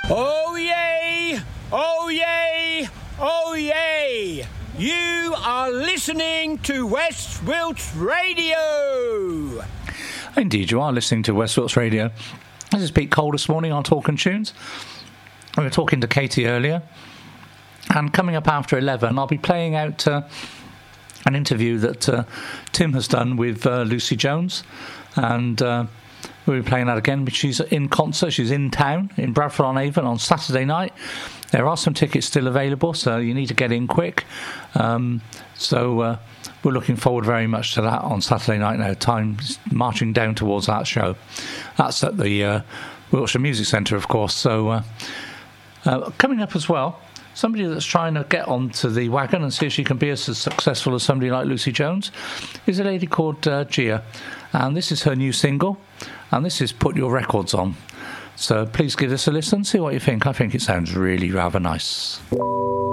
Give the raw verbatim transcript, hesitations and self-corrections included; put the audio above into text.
Oh yay! Oh yay! Oh yay! You are listening to West Wilts Radio! Indeed, you are listening to West Wilts Radio. This is Pete Cole this morning on Talking Tunes. We were talking to Katie earlier, and coming up after eleven, I'll be playing out uh, an interview that uh, Tim has done with uh, Lucy Jones, and uh, we'll be playing that again. She's in concert, she's in town in Bradford-on-Avon on Saturday night. There are some tickets still available, so you need to get in quick. Um, so uh, we're looking forward very much to that on Saturday night now. Time marching down towards that show. That's at the uh, Wiltshire Music Centre, of course. So uh, uh, coming up as well, somebody that's trying to get onto the wagon and see if she can be as successful as somebody like Lucy Jones is a lady called uh, Gia. And this is her new single, and this is Put Your Records On. So please give this a listen, see what you think. I think it sounds really rather nice.